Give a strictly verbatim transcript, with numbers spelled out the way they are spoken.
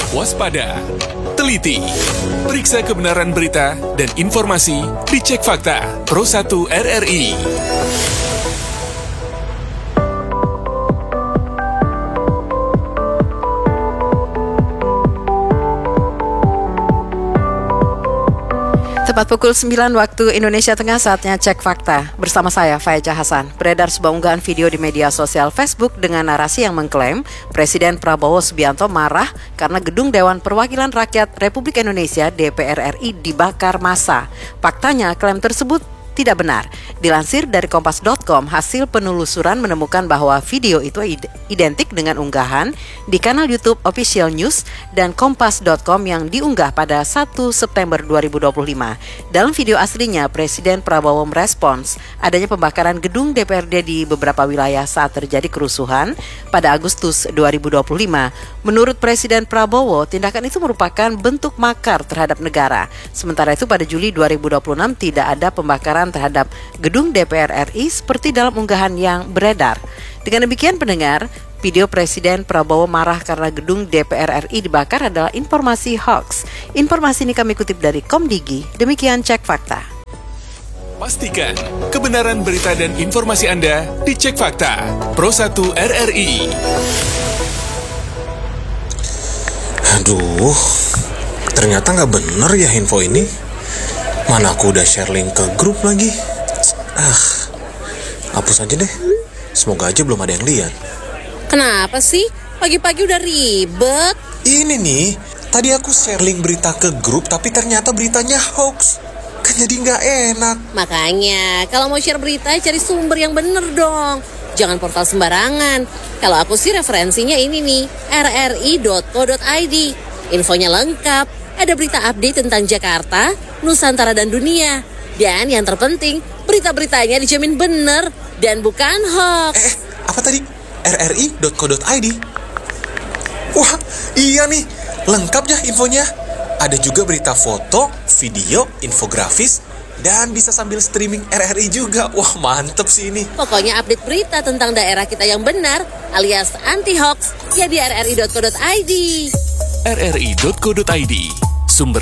Waspada, teliti, periksa kebenaran berita dan informasi di Cek Fakta Pro satu R R I. Tepat pukul sembilan waktu Indonesia Tengah, saatnya Cek Fakta. Bersama saya, Faiza Hasan. Beredar sebuah unggahan video di media sosial Facebook dengan narasi yang mengklaim Presiden Prabowo Subianto marah karena gedung Dewan Perwakilan Rakyat Republik Indonesia D P R R I dibakar massa. Faktanya, klaim tersebut tidak benar. Dilansir dari kompas dot com, hasil penelusuran menemukan bahwa video itu identik dengan unggahan di kanal YouTube Official News dan kompas dot com yang diunggah pada satu September dua ribu dua puluh lima. Dalam video aslinya, Presiden Prabowo merespons adanya pembakaran gedung D P R D di beberapa wilayah saat terjadi kerusuhan pada Agustus dua ribu dua puluh lima. Menurut Presiden Prabowo, tindakan itu merupakan bentuk makar terhadap negara. Sementara itu pada Juli dua ribu dua puluh enam tidak ada pembakaran terhadap gedung D P R R I seperti dalam unggahan yang beredar. Dengan demikian pendengar, video Presiden Prabowo marah karena gedung D P R R I dibakar adalah informasi hoax. Informasi ini kami kutip dari Komdigi. Demikian Cek Fakta. Pastikan kebenaran berita dan informasi Anda di Cek Fakta Pro satu R R I. Aduh, ternyata nggak bener ya info ini. Mana aku udah share link ke grup lagi. Ah, hapus aja deh. Semoga aja belum ada yang lihat. Kenapa sih? Pagi-pagi udah ribet. Ini nih, tadi aku share link berita ke grup, tapi ternyata beritanya hoax. Kan jadi nggak enak. Makanya, kalau mau share berita, cari sumber yang bener dong. Jangan portal sembarangan. Kalau aku sih referensinya ini nih, r r i dot co dot i d. Infonya lengkap. Ada berita update tentang Jakarta, Nusantara, dan dunia. Dan yang terpenting, berita-beritanya dijamin bener dan bukan hoax. Eh, apa tadi? r r i dot co dot i d. Wah, iya nih. Lengkap ya infonya. Ada juga berita foto, video, infografis, dan bisa sambil streaming R R I juga. Wah, mantep sih ini. Pokoknya update berita tentang daerah kita yang benar, alias anti-hoax, ya di r r i dot co dot i d. r r i dot co dot i d, sumber